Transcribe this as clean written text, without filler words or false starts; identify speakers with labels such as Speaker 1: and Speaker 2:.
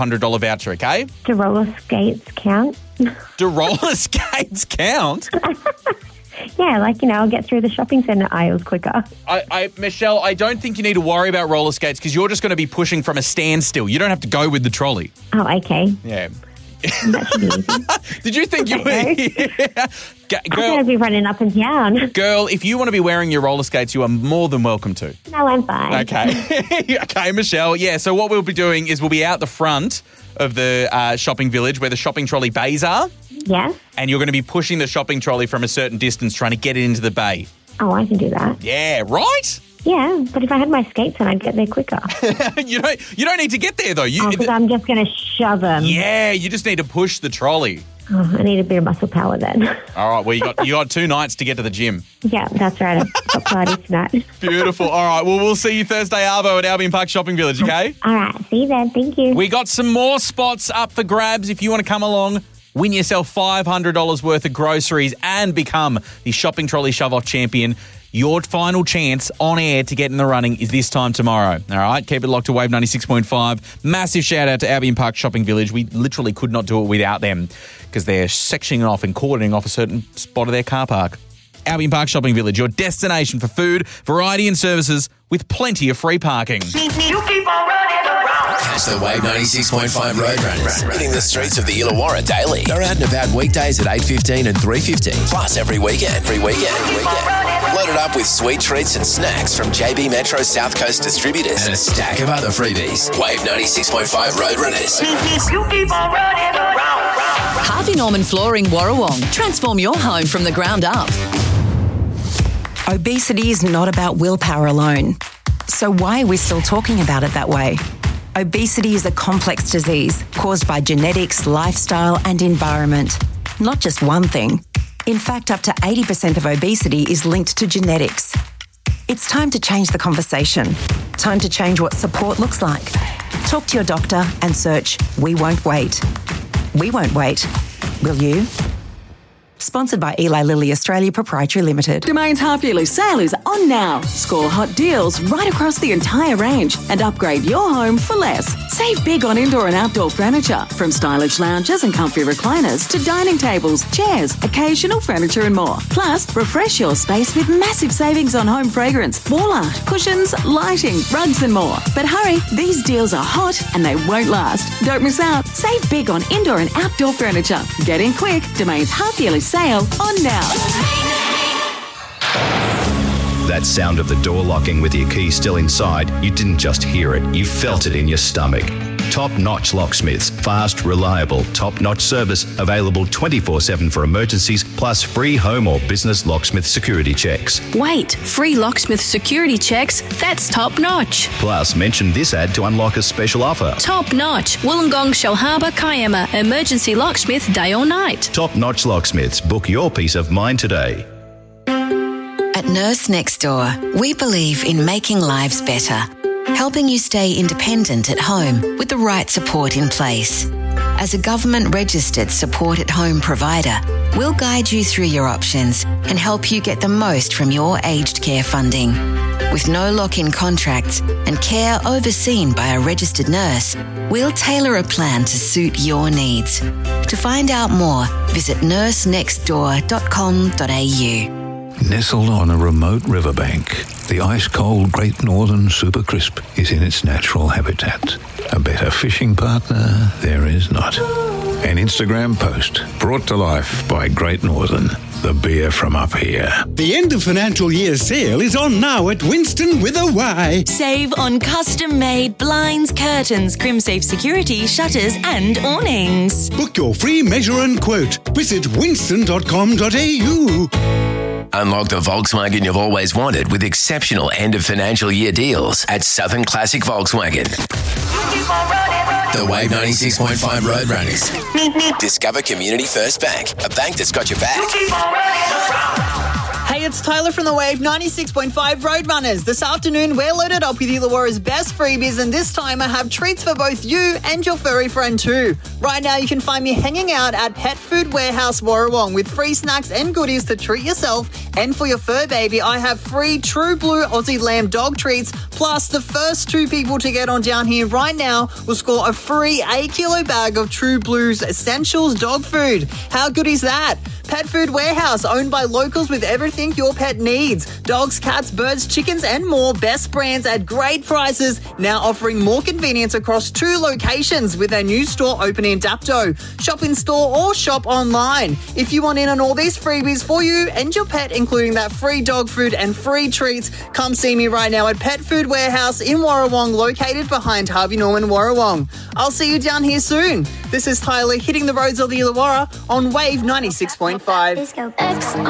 Speaker 1: $100 voucher, okay?
Speaker 2: Do roller skates count?
Speaker 1: Do roller skates count?
Speaker 2: Yeah, I'll get through the shopping centre aisles quicker.
Speaker 1: Michelle, I don't think you need to worry about roller skates because you're just going to be pushing from a standstill. You don't have to go with the trolley.
Speaker 2: Oh, okay.
Speaker 1: Yeah.
Speaker 2: That should be easy.
Speaker 1: Did you think you were... Yeah.
Speaker 2: I'm going to be running up and down.
Speaker 1: Girl, if you want to be wearing your roller skates, you are more than welcome to.
Speaker 2: No, I'm fine.
Speaker 1: Okay. Okay, Michelle. Yeah, so what we'll be doing is we'll be out the front of the shopping village where the shopping trolley bays are.
Speaker 2: Yes.
Speaker 1: And you're going to be pushing the shopping trolley from a certain distance trying to get it into the bay.
Speaker 2: Oh, I can do that.
Speaker 1: Yeah, right?
Speaker 2: Yeah, but if I had my skates on, I'd get there quicker.
Speaker 1: You don't need to get there, though.
Speaker 2: Because I'm just going to shove them.
Speaker 1: Yeah, you just need to push the trolley.
Speaker 2: Oh, I need a bit of muscle power then.
Speaker 1: All right, well, you got 2 nights to get to the gym.
Speaker 2: Yeah, that's right. I've got parties tonight.
Speaker 1: Beautiful. All right, well, we'll see you Thursday, Arvo, at Albion Park Shopping Village, okay?
Speaker 2: All right, see you then. Thank you.
Speaker 1: We got some more spots up for grabs. If you want to come along, win yourself $500 worth of groceries and become the shopping trolley shove-off champion. Your final chance on air to get in the running is this time tomorrow. All right, keep it locked to Wave 96.5. Massive shout out to Albion Park Shopping Village. We literally could not do it without them because they're sectioning off and cordoning off a certain spot of their car park. Albion Park Shopping Village, your destination for food, variety and services with plenty of free parking.
Speaker 3: You keep on running around.
Speaker 4: Catch the Wave 96.5 Roadrunners hitting the streets of the Illawarra daily. They're out and about weekdays at 8:15 and 3:15. Plus every weekend. Loaded up with sweet treats and snacks from JB Metro South Coast distributors and a stack of other freebies. Wave 96.5 Roadrunners.
Speaker 3: You keep on running around.
Speaker 5: Harvey Norman Flooring Warrawong. Transform your home from the ground up.
Speaker 6: Obesity is not about willpower alone. So why are we still talking about it that way? Obesity is a complex disease caused by genetics, lifestyle and environment. Not just one thing. In fact, up to 80% of obesity is linked to genetics. It's time to change the conversation. Time to change what support looks like. Talk to your doctor and search We Won't Wait. We won't wait. Will you? Sponsored by Eli Lilly Australia Proprietary Limited.
Speaker 7: Domain's half-yearly sale is on now. Score hot deals right across the entire range and upgrade your home for less. Save big on indoor and outdoor furniture, from stylish lounges and comfy recliners to dining tables, chairs, occasional furniture and more. Plus, refresh your space with massive savings on home fragrance, wall art, cushions, lighting, rugs and more. But hurry, these deals are hot and they won't last. Don't miss out. Save big on indoor and outdoor furniture. Get in quick. Domain's half-yearly sale on now.
Speaker 8: That sound of the door locking with your key still inside, you didn't just hear it, you felt it in your stomach. Top-notch locksmiths, fast, reliable, top-notch service, available 24/7 for emergencies, plus free home or business locksmith security checks.
Speaker 9: Wait, free locksmith security checks? That's top-notch.
Speaker 8: Plus, mention this ad to unlock a special offer.
Speaker 9: Top-notch, Wollongong, Shellharbour, Kiama, emergency locksmith day or night.
Speaker 8: Top-notch locksmiths, book your peace of mind today.
Speaker 10: At Nurse Next Door, we believe in making lives better, helping you stay independent at home with the right support in place. As a government-registered support-at-home provider, we'll guide you through your options and help you get the most from your aged care funding. With no lock-in contracts and care overseen by a registered nurse, we'll tailor a plan to suit your needs. To find out more, visit nursenextdoor.com.au.
Speaker 11: Nestled on a remote riverbank, the ice-cold Great Northern Super Crisp is in its natural habitat. A better fishing partner there is not. An Instagram post brought to life by Great Northern, the beer from up here.
Speaker 12: The end of financial year sale is on now at Winston with a Y.
Speaker 13: Save on custom-made blinds, curtains, CrimSafe security, shutters and awnings.
Speaker 12: Book your free measure and quote. Visit winston.com.au.
Speaker 4: Unlock the Volkswagen you've always wanted with exceptional end of financial year deals at Southern Classic Volkswagen. The Wave 96.5 Roadrunners. Discover Community First Bank, a bank that's got your back.
Speaker 14: Hey, it's Tyler from the Wave 96.5 Roadrunners. This afternoon, we're loaded up with Illawarra's best freebies, and this time I have treats for both you and your furry friend too. Right now, you can find me hanging out at Pet Food Warehouse Warrawong with free snacks and goodies to treat yourself. And for your fur baby, I have free True Blue Aussie Lamb dog treats. Plus, the first 2 people to get on down here right now will score a free 8-kilo bag of True Blue's Essentials dog food. How good is that? Pet Food Warehouse, owned by locals with everything your pet needs. Dogs, cats, birds, chickens and more. Best brands at great prices. Now offering more convenience across 2 locations with a new store opening in Dapto. Shop in store or shop online. If you want in on all these freebies for you and your pet, including that free dog food and free treats, come see me right now at Pet Food Warehouse in Warrawong, located behind Harvey Norman Warrawong. I'll see you down here soon. This is Tyler hitting the roads of the Illawarra on Wave 96.5.